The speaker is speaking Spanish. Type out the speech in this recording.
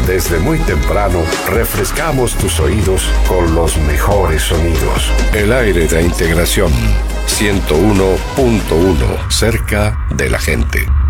Desde muy temprano, refrescamos tus oídos con los mejores sonidos. El aire de integración 101.1, cerca de la gente.